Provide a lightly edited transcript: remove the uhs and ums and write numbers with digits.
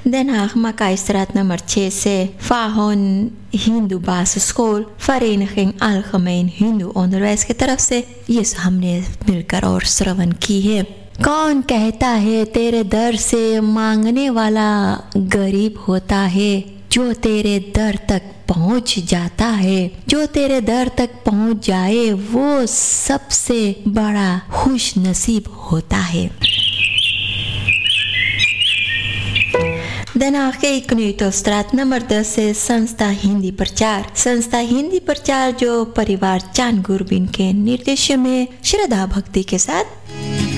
Den Haag Makaistraat nummer 6 से Fahon Hindu बास school vereniging algemeen Hindu onderwijs की तरफ से ये हमने मिलकर और श्रवण की है। कौन कहता है तेरे दर से मांगने वाला गरीब होता है, जो तेरे दर तक पहुंच जाता है, जो तेरे दर तक पहुंच जाए वो सबसे बड़ा खुश नसीब होता है। Den Haag के Knutelstraat नंबर 10 से संस्था हिंदी प्रचार। संस्था हिंदी प्रचार जो परिवार चांद गुरबिन के निर्देशन में श्रद्धा भक्ति के साथ